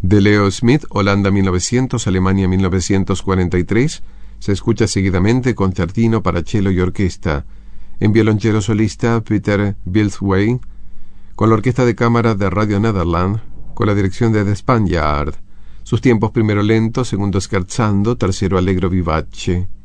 De Leo Smith, Holanda 1900, Alemania 1943, se escucha seguidamente Concertino para cello y orquesta, en violonchelo solista Peter Bilswey, con la Orquesta de Cámara de Radio Nederland, con la dirección de The Spanjaard. Sus tiempos: primero lento, segundo scherzando, tercero allegro vivace.